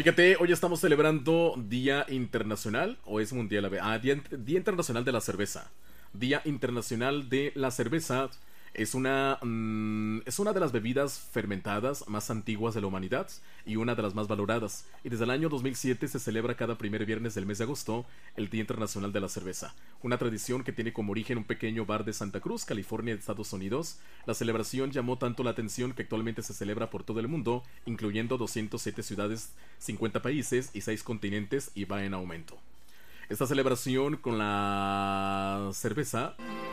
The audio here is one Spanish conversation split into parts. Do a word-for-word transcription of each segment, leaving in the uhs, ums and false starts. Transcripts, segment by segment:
Fíjate, hoy estamos celebrando Día Internacional, o es Mundial, a ver, ah, Día, Día Internacional de la Cerveza. Día Internacional de la Cerveza es una, mm, es una de las bebidas fermentadas más antiguas de la humanidad y una de las más valoradas. Y desde el año dos mil siete se celebra cada primer viernes del mes de agosto el Día Internacional de la Cerveza. Una tradición que tiene como origen un pequeño bar de Santa Cruz, California, de Estados Unidos. La celebración llamó tanto la atención que actualmente se celebra por todo el mundo, incluyendo doscientas siete ciudades, cincuenta países y seis continentes, y va en aumento. Esta celebración con la cerveza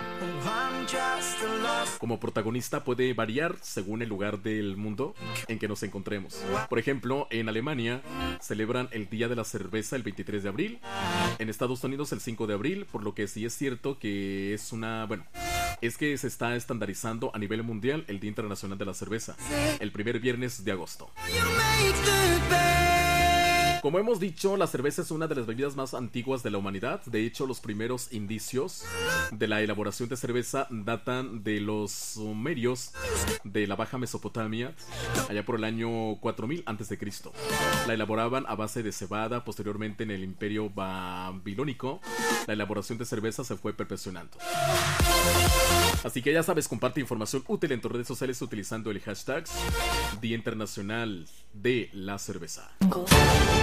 como protagonista puede variar según el lugar del mundo en que nos encontremos. Por ejemplo, en Alemania celebran el Día de la Cerveza el veintitrés de abril, en Estados Unidos el cinco de abril, por lo que sí es cierto que es una... bueno, es que se está estandarizando a nivel mundial el Día Internacional de la Cerveza, el primer viernes de agosto. Como hemos dicho, la cerveza es una de las bebidas más antiguas de la humanidad. De hecho, los primeros indicios de la elaboración de cerveza datan de los sumerios de la Baja Mesopotamia, allá por el año cuatro mil antes de Cristo. La elaboraban a base de cebada. Posteriormente, en el Imperio Babilónico, la elaboración de cerveza se fue perfeccionando. Así que ya sabes, comparte información útil en tus redes sociales utilizando el hashtag Día Internacional de la Cerveza.